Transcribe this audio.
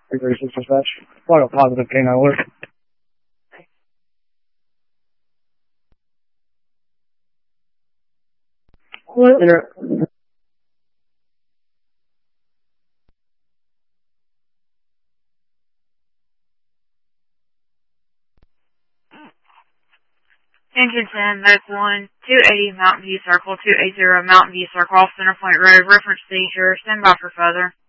336 dispatch. Flag a positive canine alert. Engine 10, Medic 1, 280 Mountain View Circle, 280 Mountain View Circle, off Center Point Road, reference seizure, stand by for further.